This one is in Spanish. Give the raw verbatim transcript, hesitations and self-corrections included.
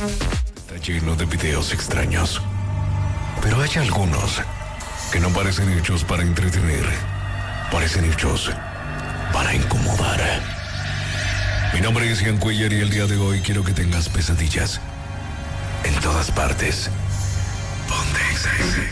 Está lleno de videos extraños. Pero hay algunos que no parecen hechos para entretener. Parecen hechos para incomodar. Mi nombre es Ian Cuellar y el día de hoy quiero que tengas pesadillas en todas partes. Ponte Exa.